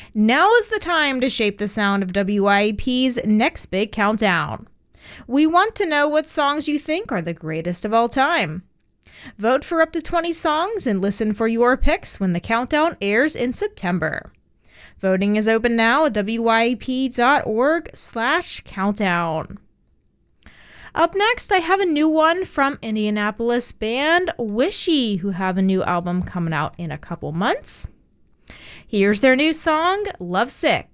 Now is the time to shape the sound of WYAP's next big countdown. We want to know what songs you think are the greatest of all time. Vote for up to 20 songs and listen for your picks when the countdown airs in September. Voting is open now at wyap.org/countdown. Up next, I have a new one from Indianapolis band Wishy, who have a new album coming out in a couple months. Here's their new song, Lovesick.